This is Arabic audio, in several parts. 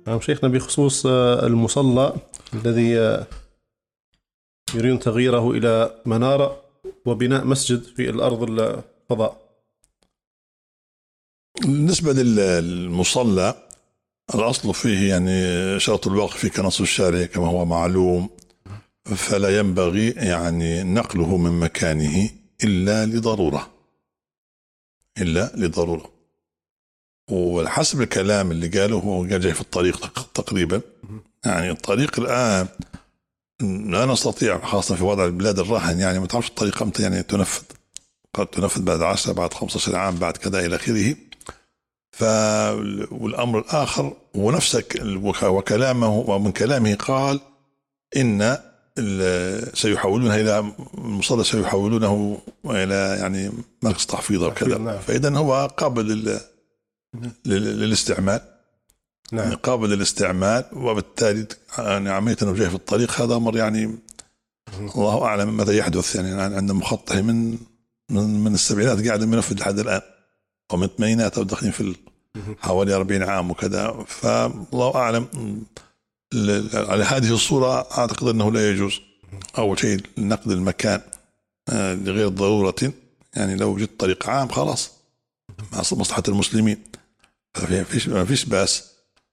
نعم شيخنا، بخصوص المصلى الذي يريد تغييره إلى منارة وبناء مسجد في الأرض الفضاء. بالنسبة للمصلى الأصل فيه يعني شرط الوقف كنص الشارع كما هو معلوم، فلا ينبغي يعني نقله من مكانه إلا لضرورة. وحسب الكلام اللي قاله هو جاي في الطريق تقريبا، يعني الطريق الآن لا نستطيع خاصة في وضع البلاد الراهن، يعني ما تعرفش الطريقة متى يعني تنفذ، قد تنفذ بعد 10 بعد 15 عام بعد كذا إلى آخره. والأمر الآخر ونفسك وكلامه، ومن كلامه قال إن سيحولونها إلى المصلى، سيحولونه إلى يعني مركز تحفيظ وكذا. فإذا هو قابل للاستعمال، نعم. يعني قابل للاستعمال، وبالتالي يعني عملية الوجه في الطريق هذا أمر يعني الله أعلم ماذا يحدث. يعني عند مخطط من السبعينات قاعد ينفذ لحد الآن، أو من الثمانينات، أو داخلين في حوالي 40 عام وكذا. فالله أعلم. على هذه الصورة أعتقد أنه لا يجوز أول شيء نقد المكان لغير ضرورة. يعني لو وجد طريق عام خلاص مع مصلحة المسلمين ما فيش بأس.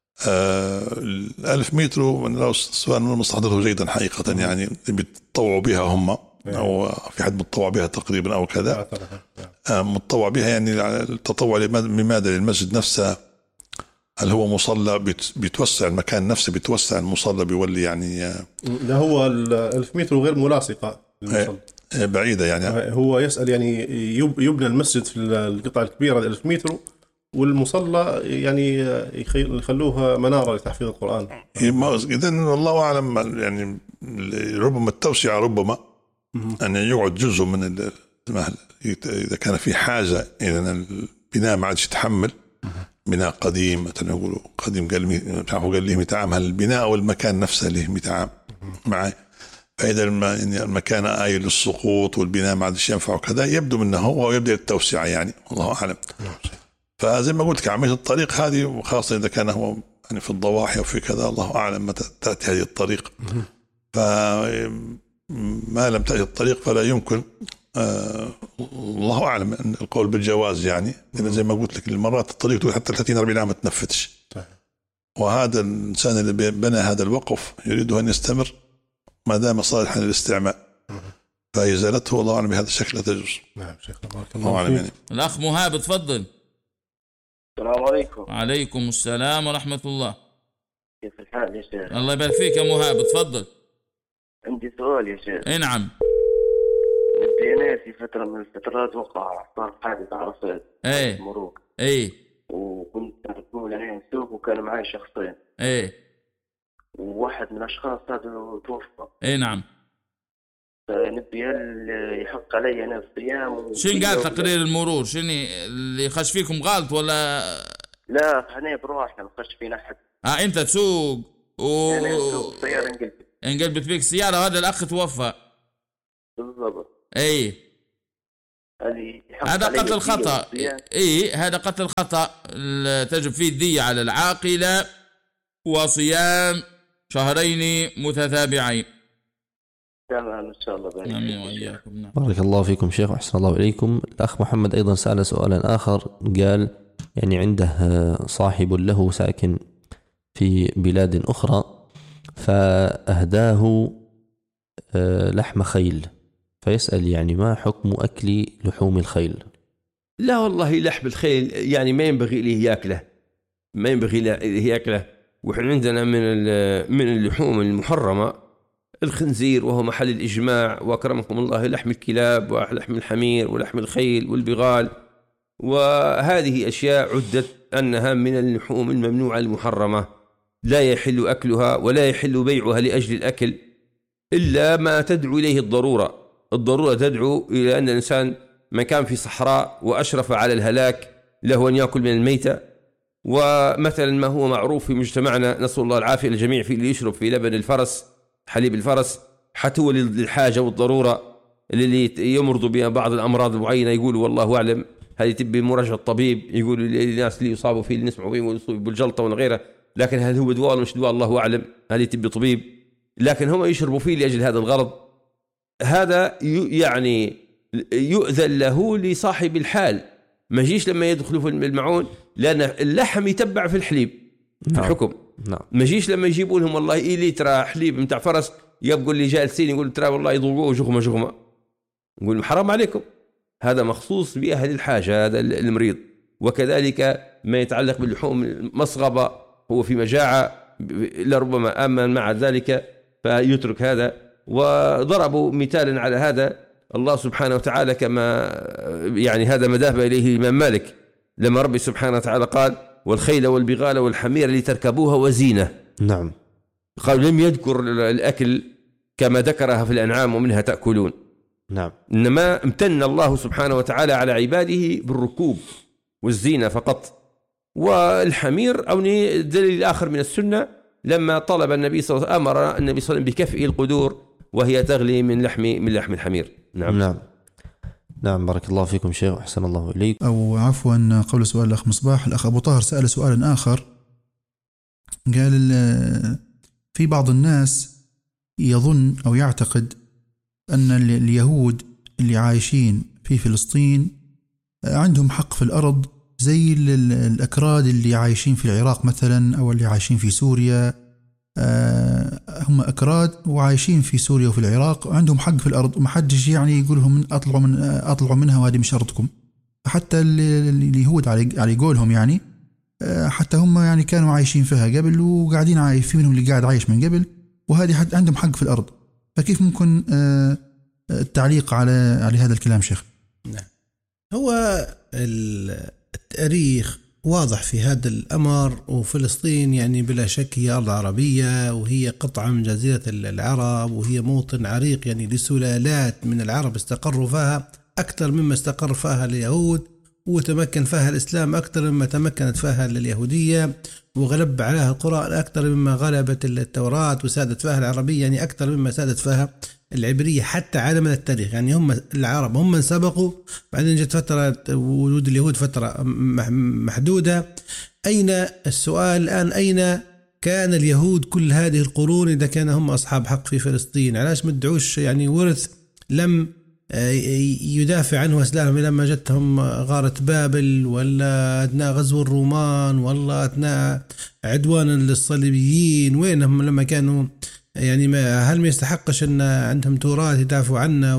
1000 متر لو سواء مستحضره جيدا حقيقة، يعني بيتطوعوا بها هم أو في حد متطوع بها تقريبا أو كذا، متطوع بها. يعني التطوع لماذا؟ للمسجد نفسه. هل هو مصلى بيتوسع المكان نفسه، بيتوسع المصلى بيولي يعني لا، هو 1000 متر غير ملاصقة للمصلى، بعيدة. يعني هو يسأل يعني يبنى المسجد في القطعة الكبيرة 1000 متر، والمصلى يعني يخلوها منارة لتحفيظ القرآن. إذن الله أعلم. يعني ربما التوسعة، ربما أن يقعد جزء من إذا كان في حاجة إذا البناء ما عادش يتحمل، بناء قديم مثلا يقولوا قديم قال له 100 عام، هل البناء أو المكان نفسه له 100 عام معي؟ فإذا المكان آية للسقوط والبناء ما عادش ينفع وكذا، يبدو منه هو ويبدأ التوسعة، يعني الله أعلم. فزي ما قلت عملية الطريق هذه، وخاصة إذا كان هو يعني في الضواحي وفي كذا، الله أعلم متى تأتي هذه الطريق. فما لم تأتي الطريق فلا يمكن الله أعلم أن القول بالجواز، يعني لأن زي ما قلت لك المرات الطريق تقول حتى 30-40 عام ما تنفذش. وهذا الإنسان اللي بنى هذا الوقف يريد أن يستمر ما دام صالحا للاستعمال، فإزالته الله أعلم بهذا الشكل لا تجوز. نعم شيخ، بارك الله أعلم. يعني الأخ مهاب تفضل. السلام عليكم. وعليكم السلام ورحمة الله. كيف الحال يا شيخ؟ الله يبارك فيك يا مهاب، تفضل. عندي سؤال يا شيخ. اي نعم. بدينا في فترة من الفترات صار حادث عرفات مرور. وكنت مسؤول عن السوق، وكان معي شخصين. وواحد من الأشخاص هذا توفى. نعم. فنبي يحق علي أنا الصيام. شنو قال تقرير المرور؟ شنو اللي خش فيكم غلط ولا؟ لا أنا بروحنا ما خش فينا حد. أنت تسوق أنا أسوق سيارة انقلبت بيك السيارة، وهذا الأخ توفى. بالضبط. هذا قتل خطأ. هذا قتل خطأ، تجب فيه الدية على العاقلة، وصيام 2 متتابعين. تمام إن شاء الله. بارك الله فيكم شيخ وأحسن الله إليكم. الأخ محمد أيضا سأل سؤالا آخر، قال يعني عنده صاحب له ساكن في بلاد أخرى، فأهداه لحم خيل، فيسأل يعني ما حكم أكل لحوم الخيل؟ لا والله لحم الخيل يعني ما ينبغي له يأكله، وإحنا عندنا من اللحوم المحرمة الخنزير، وهو محل الإجماع، وأكرمكم الله لحم الكلاب ولحم الحمير ولحم الخيل والبغال، وهذه أشياء عدت أنها من اللحوم الممنوعة المحرمة، لا يحل أكلها ولا يحل بيعها لأجل الأكل إلا ما تدعو إليه الضرورة تدعو إلى أن الإنسان ما كان في صحراء وأشرف على الهلاك له أن يأكل من الميتة. ومثلا ما هو معروف في مجتمعنا، نسأل الله العافية للجميع، في اللي يشرب في لبن الفرس، حليب الفرس، حتى هو للحاجة والضرورة اللي يمرض بها بعض الأمراض المعينة، يقولوا والله أعلم هذه تبي مراجعة الطبيب، يقولوا للناس اللي يصابوا فيه، اللي نسمعوا فيه بالجلطة وغيره، لكن هل هو دواء ولا مش دواء الله أعلم، هذه تبي طبيب، لكن هم يشربوا فيه لأجل هذا الغرض. هذا يعني يؤذن له لصاحب الحال، ما يجيش لما يدخلوا في المعون، لأن اللحم يتبع في الحليب في الحكم. ما يجيش لما يجيبوا لهم والله إيه لترى حليب متاع فرس، يبقوا اللي جالسين يقول ترى والله يضوقوه جغمة، نقول حرام عليكم، هذا مخصوص بأهل الحاجة، هذا المريض. وكذلك ما يتعلق باللحوم المصغبة، هو في مجاعة لربما أمن مع ذلك فيترك هذا. وضربوا مثالا على هذا الله سبحانه وتعالى، كما يعني هذا ما ذهب إليه الإمام مالك لما ربي سبحانه وتعالى قال والخيل والبغال والحمير لتركبوها وزينة. نعم. قال لم يذكر الأكل كما ذكرها في الأنعام ومنها تأكلون. نعم. إنما امتن الله سبحانه وتعالى على عباده بالركوب والزينة فقط. والحمير أو دليل آخر من السنة لما طلب النبي صلى الله عليه وسلم، أمر النبي صلى الله عليه وسلم بكفئ القدور وهي تغلي من لحم الحمير. نعم بارك الله فيكم شيخ وأحسن الله إليك. أو عفوا قبل سؤال الأخ مصباح، الأخ أبو طاهر سأل سؤالا آخر، قال في بعض الناس يظن أو يعتقد أن اليهود اللي عايشين في فلسطين عندهم حق في الأرض زي الأكراد اللي عايشين في العراق مثلا أو اللي عايشين في سوريا. هم أكراد وعايشين في سوريا وفي العراق وعندهم حق في الأرض، ومحدش يعني يقول لهم أطلعوا منها وهذه مش أرضكم. حتى اليهود على قولهم يعني حتى هم يعني كانوا عايشين فيها قبل وقاعدين عايش، في منهم اللي قاعد عايش من قبل، وهذه عندهم حق في الأرض. فكيف ممكن التعليق على هذا الكلام شيخ؟ نعم، هو التاريخ واضح في هذا الأمر، وفلسطين يعني بلا شك هي أرض عربية، وهي قطعة من جزيرة العرب، وهي موطن عريق يعني لسلالات من العرب استقروا فيها أكثر مما استقر فيها اليهود، وتمكن فيها الإسلام أكثر مما تمكنت فيها اليهودية، وغلب عليها القرآن أكثر مما غلبت التوراة، وسادت فيها العربية يعني أكثر مما سادت فيها العبرية حتى على مدى التاريخ. يعني هم العرب هم من سبقوا، بعدين جت فترة وجود اليهود فترة محدودة. أين السؤال الآن، أين كان اليهود كل هذه القرون إذا كان هم أصحاب حق في فلسطين؟ علاش مدعوش يعني ورث لم يدافع عنه أسلامهم لما جتهم غارة بابل، ولا أثناء غزو الرومان، ولا أثناء عدوان للصليبيين؟ وينهم لما كانوا يعني هل ما يستحقش أن عندهم تراث يدافعوا عنه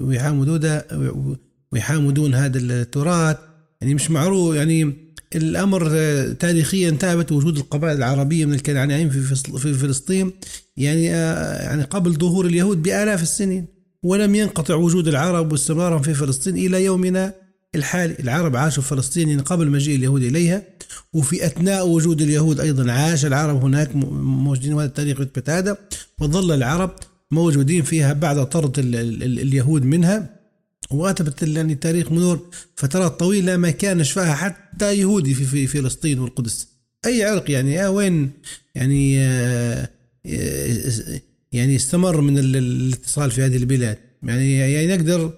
ويحاموا دون هذا التراث؟ يعني مش معروف. يعني الأمر تاريخيا ثابت وجود القبائل العربية من الكنعانيين في فلسطين يعني قبل ظهور اليهود بآلاف السنين، ولم ينقطع وجود العرب واستمرارهم في فلسطين إلى يومنا الحالي. العرب عاشوا في فلسطين قبل مجيء اليهود إليها، وفي أثناء وجود اليهود أيضا عاش العرب هناك موجودين، وهذا التاريخ يثبت هذا. وظل العرب موجودين فيها بعد طرد اليهود منها، وأثبت يعني التاريخ مرور فترات طويلة ما كانش فيها حتى يهودي في فلسطين والقدس، أي عرق يعني وين يعني استمر من الاتصال في هذه البلاد. يعني نقدر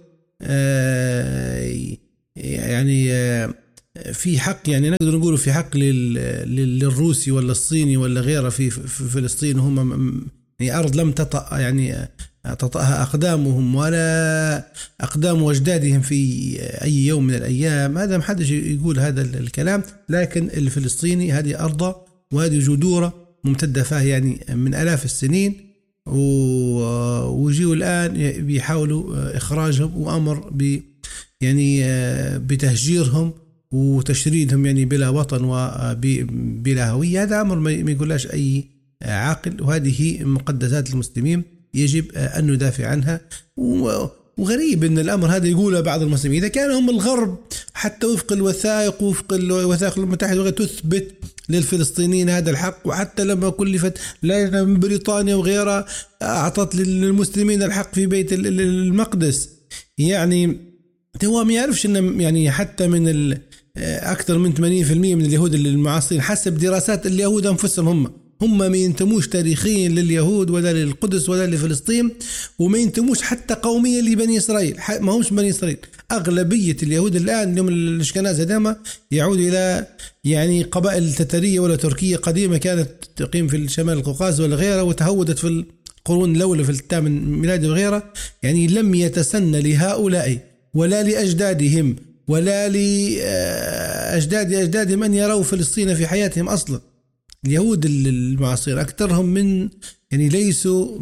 يعني في حق، يعني نقدر نقول في حق للروسي ولا الصيني ولا غيره في فلسطين، هم يعني أرض لم تطأها أقدامهم ولا أقدام أجدادهم في أي يوم من الأيام. هذا محدش يقول هذا الكلام، لكن الفلسطيني هذه أرضه وهذه جذوره ممتدة فيها يعني من آلاف السنين، ويجيوا الآن بيحاولوا إخراجهم، وأمر يعني بتهجيرهم وتشريدهم يعني بلا وطن وبلا هوية. هذا أمر ما يقولاش أي عاقل، وهذه مقدسات المسلمين يجب أن ندافع عنها. وغريب أن الأمر هذا يقوله بعض المسلمين إذا كان هم الغرب حتى وفق الوثائق الوثائق المتحدة تثبت للفلسطينيين هذا الحق، وحتى لما كلفت لجنة من بريطانيا وغيرها أعطت للمسلمين الحق في بيت المقدس. يعني هو ما يعرفش أن يعني حتى من أكثر من 80% من اليهود المعاصرين حسب دراسات اليهود أنفسهم هم ما ينتموش تاريخيا لليهود ولا للقدس ولا لفلسطين، وما ينتموش حتى قوميا لبني إسرائيل، ما همش بني إسرائيل. أغلبية اليهود الآن اليوم الأشكناز هذما يعود إلى يعني قبائل تترية ولا تركية قديمة كانت تقيم في شمال القوقاز ولا غيرها، وتهودت في القرون الأولى في الثامن ميلادي وغيرها. يعني لم يتسنى لهؤلاء ولا لأجدادهم ولا لأجدادهم أن يروا فلسطين في حياتهم أصلا. اليهود المعاصرين أكثرهم من يعني ليسوا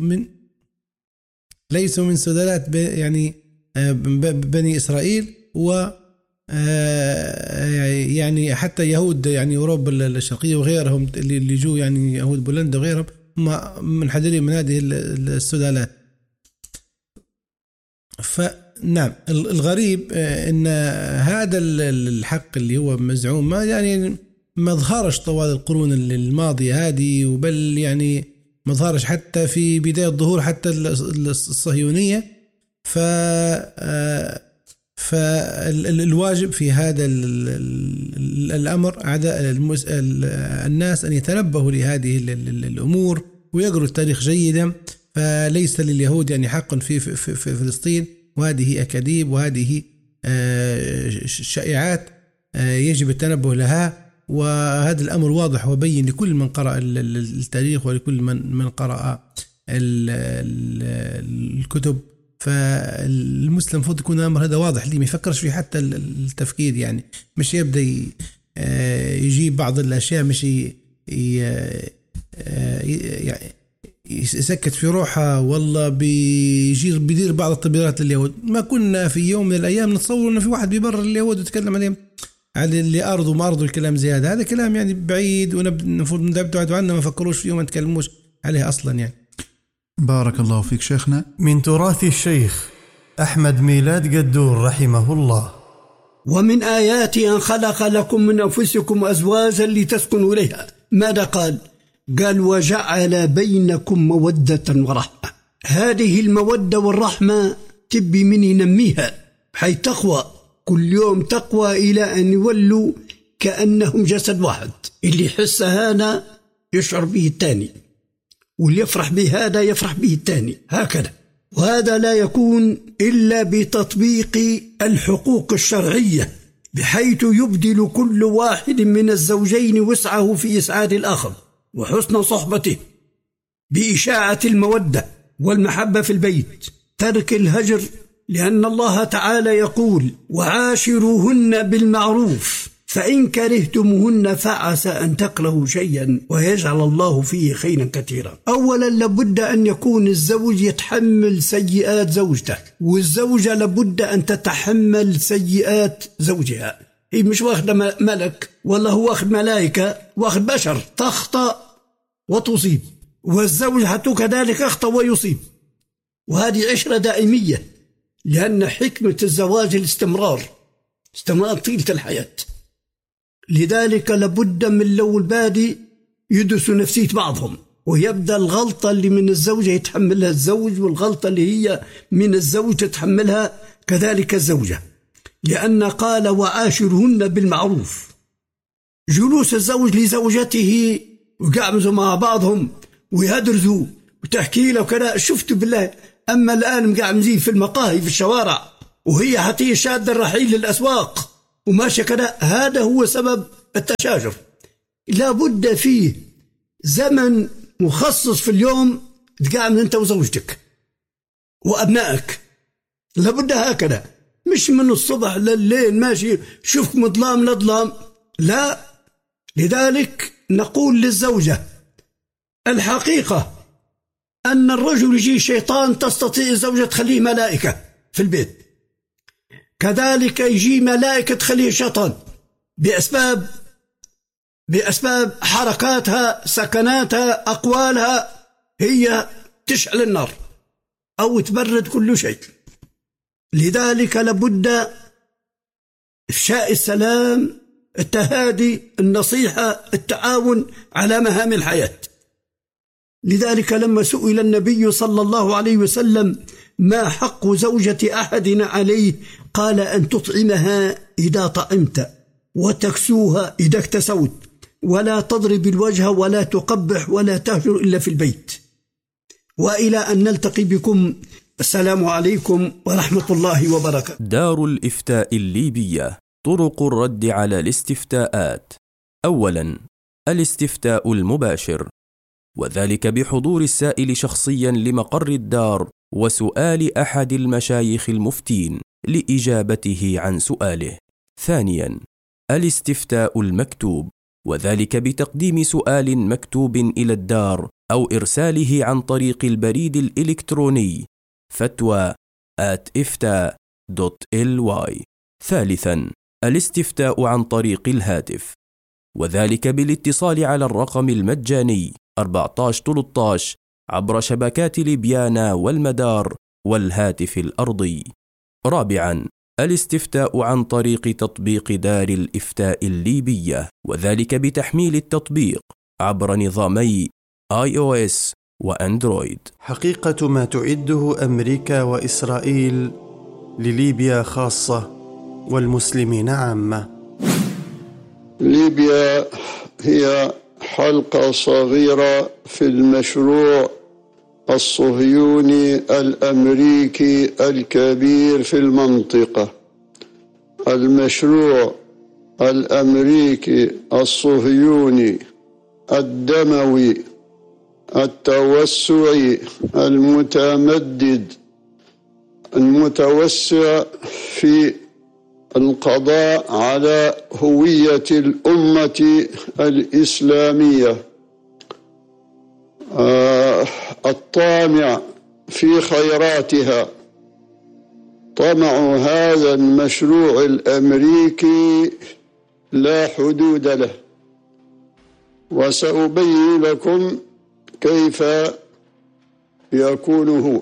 من سلالات يعني بني إسرائيل، و يعني حتى يهود يعني أوروبا الشرقية وغيرهم اللي جو يعني يهود بولندا وغيرهم هم منحدرين من هذه السلالات. فنعم الغريب إن هذا الحق اللي هو مزعوم ما ظهرش طوال القرون الماضية هذه، وبل يعني ما ظهرش حتى في بداية ظهور حتى الصهيونية. فالواجب في هذا الأمر أعداء الناس أن يتنبهوا لهذه الأمور ويقروا التاريخ جيدا. فليس لليهود يعني حق في فلسطين، وهذه أكاذيب وهذه شائعات يجب التنبه لها. وهذا الأمر واضح وبين لكل من قرأ التاريخ ولكل من قرأ الكتب. فالمسلم فوت يكون الأمر هذا واضح لي، ما يفكرش في حتى التفكير، يعني مش يبدأ يجيب بعض الأشياء، مش يسكت في روحها والله بيدير بعض التبريرات لليهود. ما كنا في يوم من الأيام نتصور أن في واحد بيبرر اليهود ويتكلم عليهم على اللي أرضوا ما أرضوا الكلام زيادة. هذا كلام يعني بعيد ونفضل نبعد عنه، ما فكروش فيه وما نتكلموش عليه أصلا يعني. بارك الله فيك شيخنا. من تراث الشيخ أحمد ميلاد قدور رحمه الله: ومن آياته أن خلق لكم من أنفسكم أزواجا لتسكنوا إليها. ماذا قال؟ قال وجعل بينكم مودة ورحمة. هذه المودة والرحمة تبي من ينميها حيث تقوى كل يوم، تقوى إلى أن يولوا كأنهم جسد واحد. اللي يحس هذا يشعر به الثاني، واللي يفرح به هذا يفرح به الثاني، هكذا. وهذا لا يكون إلا بتطبيق الحقوق الشرعية، بحيث يبذل كل واحد من الزوجين وسعه في إسعاد الآخر وحسن صحبته، بإشاعة المودة والمحبة في البيت، ترك الهجر، لأن الله تعالى يقول وعاشروهن بالمعروف فإن كرهتموهن فعسى أن تكرهوا شيئا ويجعل الله فيه خيرا كثيرا. أولا لابد أن يكون الزوج يتحمل سيئات زوجته، والزوجة لابد أن تتحمل سيئات زوجها. هي مش واخد ملك ولا هو واخد ملائكة، واخد بشر، تخطأ وتصيب، والزوج حتى كذلك أخطأ ويصيب. وهذه عشرة دائمية، لأن حكمة الزواج الاستمرار طيلة الحياة. لذلك لابد من لو البادي يدرسوا نفسية بعضهم، ويبدأ الغلطة اللي من الزوجة يتحملها الزوج، والغلطة اللي هي من الزوج تتحملها كذلك الزوجة، لأن قال وعاشرهن بالمعروف. جلوس الزوج لزوجته وقعمزوا مع بعضهم ويدرسوا وتحكي له كذا، شفت بالله. أما الآن مقعمزين في المقاهي في الشوارع، وهي حتى شادة الرحيل للأسواق وماشي كذا، هذا هو سبب التشاجر. لابد فيه زمن مخصص في اليوم تقعمز أنت وزوجتك وأبنائك، لابد هكذا، مش من الصبح لليل ماشي شوفك مظلام لظلام، لا. لذلك نقول للزوجة الحقيقة أن الرجل يجي شيطان تستطيع الزوجة تخليه ملائكة في البيت، كذلك يجي ملائكة تخليه شيطان بأسباب حركاتها، سكناتها، أقوالها، هي تشعل النار أو تبرد كل شيء. لذلك لابد إفشاء السلام، التهادي، النصيحة، التعاون على مهام الحياة. لذلك لما سئل النبي صلى الله عليه وسلم ما حق زوجة أحدنا عليه، قال أن تطعمها إذا طعمت، وتكسوها إذا اكتسوت، ولا تضرب الوجه، ولا تقبح، ولا تهجر إلا في البيت. وإلى أن نلتقي بكم السلام عليكم ورحمة الله وبركاته. دار الإفتاء الليبية. طرق الرد على الاستفتاءات. أولا، الاستفتاء المباشر، وذلك بحضور السائل شخصيا لمقر الدار وسؤال أحد المشايخ المفتين لإجابته عن سؤاله. ثانيا، الاستفتاء المكتوب، وذلك بتقديم سؤال مكتوب إلى الدار أو إرساله عن طريق البريد الإلكتروني fatwa@ifta.ly. ثالثا، الاستفتاء عن طريق الهاتف، وذلك بالاتصال على الرقم المجاني 1413 عبر شبكات ليبيانا والمدار والهاتف الأرضي. رابعا، الاستفتاء عن طريق تطبيق دار الإفتاء الليبية، وذلك بتحميل التطبيق عبر نظامي iOS وأندرويد. حقيقة ما تعده أمريكا وإسرائيل لليبيا خاصة والمسلمين عامة. ليبيا هي حلقة صغيرة في المشروع الصهيوني الأمريكي الكبير في المنطقة. المشروع الأمريكي الصهيوني الدموي التوسعي المتمدد المتوسع في القضاء على هوية الأمة الإسلامية، الطامع في خيراتها. طمع هذا المشروع الأمريكي لا حدود له، وسأبين لكم كيف يكون هو.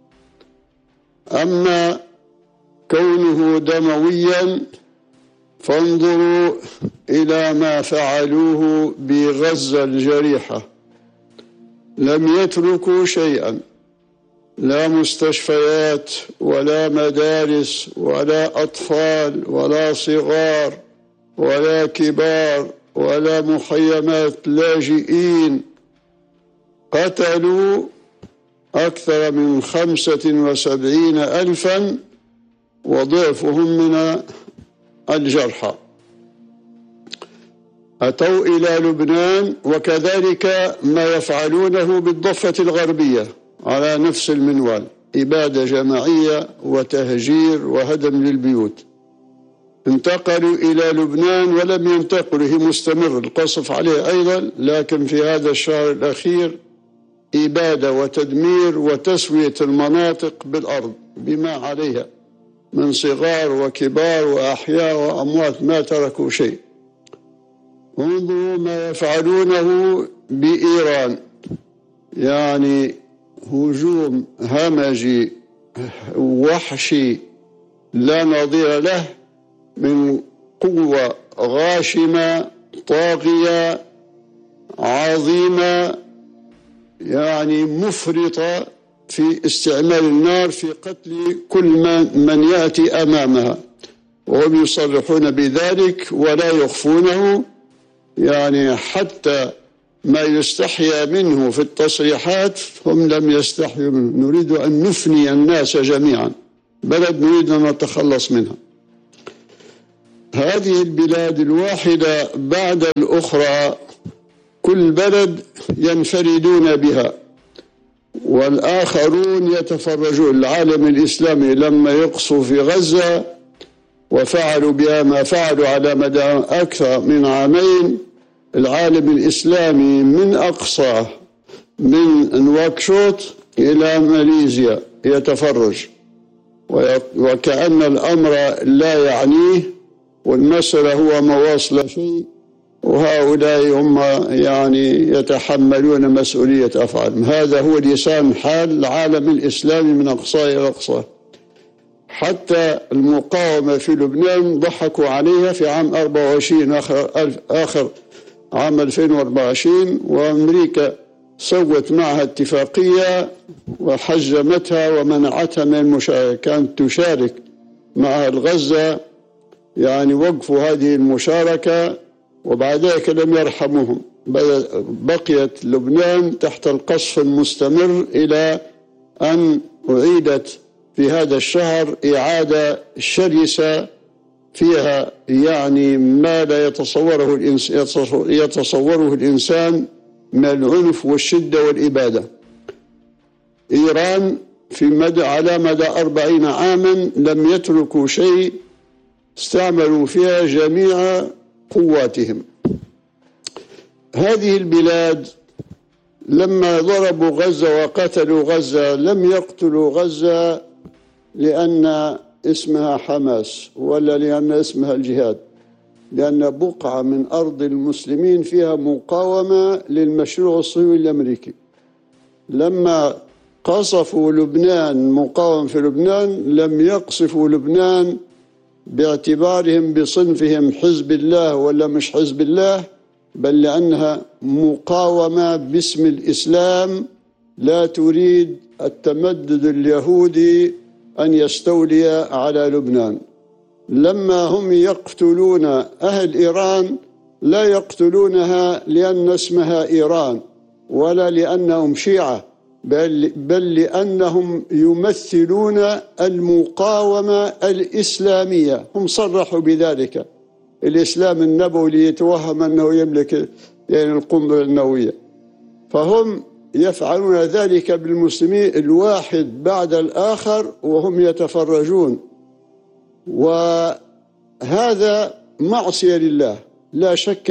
أما كونه دمويا فانظروا إلى ما فعلوه بغزة الجريحة. لم يتركوا شيئا، لا مستشفيات ولا مدارس ولا أطفال ولا صغار ولا كبار ولا مخيمات لاجئين. قتلوا أكثر من 75,000 وضعفهم من الجرحى. أتوا إلى لبنان، وكذلك ما يفعلونه بالضفة الغربية على نفس المنوال، إبادة جماعية وتهجير وهدم للبيوت. انتقلوا إلى لبنان ولم ينتقلوا، هي مستمر القصف عليه أيضا، لكن في هذا الشهر الأخير إبادة وتدمير وتسوية المناطق بالأرض بما عليها من صغار وكبار وأحياء وأموات، ما تركوا شيء. انظروا ما يفعلونه بإيران، يعني هجوم همجي وحشي لا نظير له من قوة غاشمة طاغية عظيمة، يعني مفرطة في استعمال النار في قتل كل من يأتي أمامها، وهم يصرحون بذلك ولا يخفونه. يعني حتى ما يستحيا منه في التصريحات هم لم يستحيوا منه. نريد أن نفني الناس جميعا، بلد نريد أن نتخلص منها. هذه البلاد الواحدة بعد الأخرى كل بلد ينفردون بها، والآخرون يتفرجون. العالم الإسلامي لما يقصوا في غزة وفعلوا بها ما فعلوا على مدى أكثر من عامين، العالم الإسلامي من أقصى من نواكشوط إلى ماليزيا يتفرج، وكأن الأمر لا يعنيه، والمسألة هو ما واصل شيء، وهؤلاء هم يعني يتحملون مسؤولية أفعالهم. هذا هو لسان حال العالم الإسلامي من أقصى إلى أقصى. حتى المقاومة في لبنان ضحكوا عليها في عام 24 آخر عام 2024، وأمريكا سوت معها اتفاقية وحجمتها ومنعتها من المشاركة. كانت تشارك مع الغزة، يعني وقفوا هذه المشاركة، وبعد ذلك لم يرحموهم. بقيت لبنان تحت القصف المستمر إلى أن أعيدت في هذا الشهر إعادة شرسة فيها يعني ما لا يتصوره الإنسان من العنف والشدة والإبادة. إيران على مدى 40 عاما لم يتركوا شيء، استعملوا فيها جميع قواتهم. هذه البلاد لما ضربوا غزة وقتلوا غزة لم يقتلوا غزة لأن اسمها حماس ولا لأن اسمها الجهاد، لأن بقعة من أرض المسلمين فيها مقاومة للمشروع الصهيوني الأمريكي. لما قصفوا لبنان مقاومة في لبنان لم يقصفوا لبنان باعتبارهم بصنفهم حزب الله ولا مش حزب الله، بل لأنها مقاومة باسم الإسلام لا تريد التمدد اليهودي أن يستولي على لبنان. لما هم يقتلون أهل إيران لا يقتلونها لأن اسمها إيران ولا لأنهم شيعة، بل لأنهم يمثلون المقاومة الإسلامية. هم صرحوا بذلك. الإسلام النبوي ليتوهم أنه يملك يعني القنبلة النووية، فهم يفعلون ذلك بالمسلمين الواحد بعد الآخر وهم يتفرجون، وهذا معصية لله. لا شك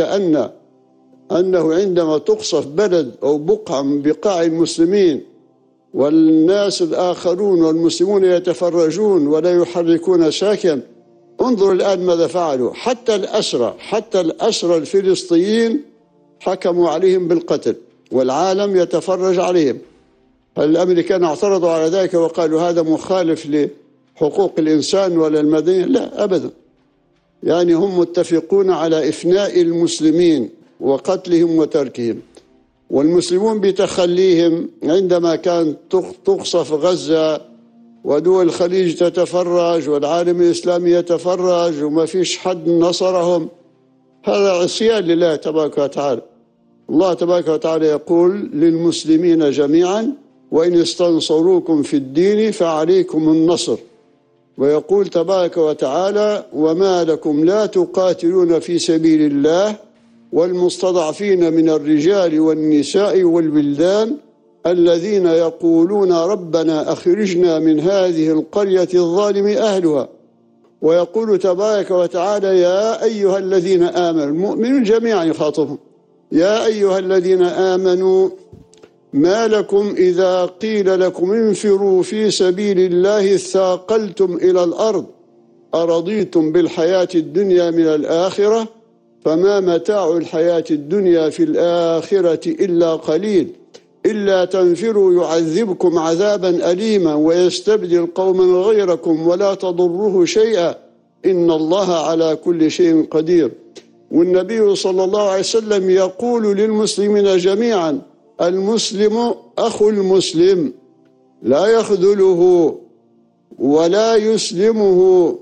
أنه عندما تقصف بلد أو بقعة من بقاع المسلمين والناس الآخرون والمسلمون يتفرجون ولا يحركون ساكن. انظروا الآن ماذا فعلوا. حتى الأسرى الفلسطينيين حكموا عليهم بالقتل والعالم يتفرج عليهم. الأمريكان اعترضوا على ذلك وقالوا هذا مخالف لحقوق الإنسان ولا المدنية؟ لا أبدا، يعني هم متفقون على إفناء المسلمين وقتلهم وتركهم. والمسلمون بتخليهم عندما كانت تقصف غزة ودول الخليج تتفرج والعالم الإسلامي يتفرج وما فيش حد نصرهم، هذا عصيان لله تبارك وتعالى. الله تبارك وتعالى يقول للمسلمين جميعا وإن استنصروكم في الدين فعليكم النصر، ويقول تبارك وتعالى وما لكم لا تقاتلون في سبيل الله والمستضعفين من الرجال والنساء والولدان الذين يقولون ربنا أخرجنا من هذه القرية الظالم أهلها. ويقول تبارك وتعالى يا أيها الذين آمنوا، المؤمنون جميعا يخاطبهم، يا أيها الذين آمنوا ما لكم إذا قيل لكم انفروا في سبيل الله اثاقلتم إلى الأرض أرضيتم بالحياة الدنيا من الآخرة فما متاع الحياة الدنيا في الآخرة إلا قليل إلا تنفروا يعذبكم عذابا أليما ويستبدل قوما غيركم ولا تضره شيئا إن الله على كل شيء قدير. والنبي صلى الله عليه وسلم يقول للمسلمين جميعا المسلم أخو المسلم لا يخذله ولا يسلمه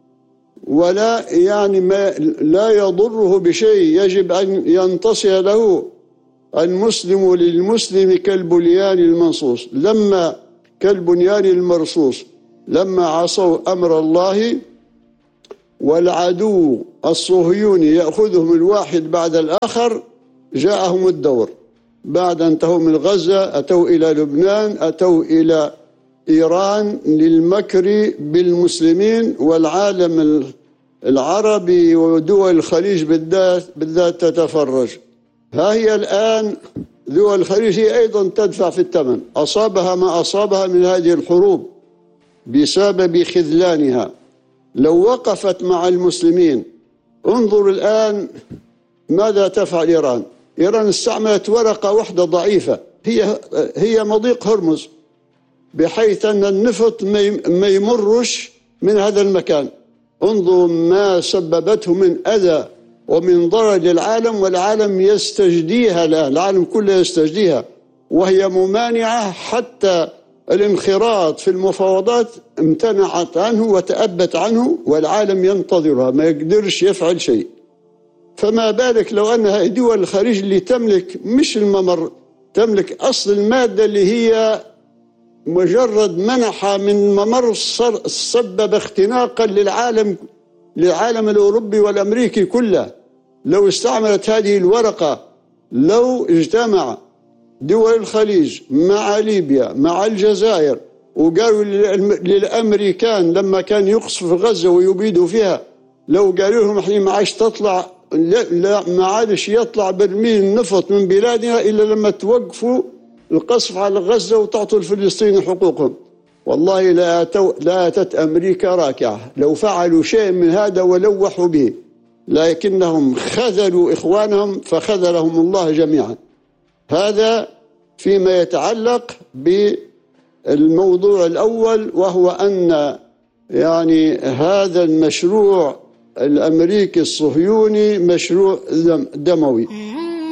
ولا يعني ما لا يضره بشيء، يجب أن ينتصر له. المسلم للمسلم كالبنيان المرصوص، لما عصوا أمر الله والعدو الصهيوني يأخذهم الواحد بعد الآخر جاءهم الدور. بعد أن انتهوا من غزة أتوا إلى لبنان، أتوا إلى إيران للمكر بالمسلمين والعالم العربي ودول الخليج بالذات تتفرج. ها هي الآن دول الخليج هي أيضا تدفع في الثمن، أصابها ما أصابها من هذه الحروب بسبب خذلانها. لو وقفت مع المسلمين، انظر الآن ماذا تفعل إيران. إيران استعملت ورقة واحدة ضعيفة هي مضيق هرمز، بحيث أن النفط ما يمرش من هذا المكان. انظر ما سببته من أذى ومن ضرر للعالم، والعالم يستجديها الآن، العالم كله يستجديها، وهي ممانعة. حتى الانخراط في المفاوضات امتنعت عنه وتأبت عنه، والعالم ينتظرها ما يقدرش يفعل شيء. فما بالك لو أنها دول الخليج اللي تملك مش الممر، تملك أصل المادة اللي هي مجرد منحة من ممر سبب اختناقا للعالم الأوروبي والأمريكي كله. لو استعملت هذه الورقة، لو اجتمع دول الخليج مع ليبيا مع الجزائر وقالوا للأمريكان لما كان يقصفوا في غزة ويبيدوا فيها، لو قالوا لهم احنا ما عادش تطلع، لا ما عادش يطلع برميل نفط من بلادنا إلا لما توقفوا القصف على غزة وتعطوا الفلسطينيين حقوقهم، والله لا أتت أمريكا راكعة لو فعلوا شيء من هذا ولوحوا به، لكنهم خذلوا إخوانهم فخذلهم الله جميعا. هذا فيما يتعلق بالموضوع الأول، وهو أن يعني هذا المشروع الأمريكي الصهيوني مشروع دموي.